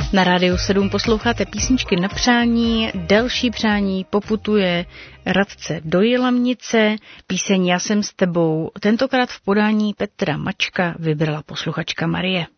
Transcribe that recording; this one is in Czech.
Na Rádiu 7 posloucháte písničky na přání, další přání poputuje Radce do Jilemnice, píseň Já jsem s tebou, tentokrát v podání Petra Mačka vybrala posluchačka Marie.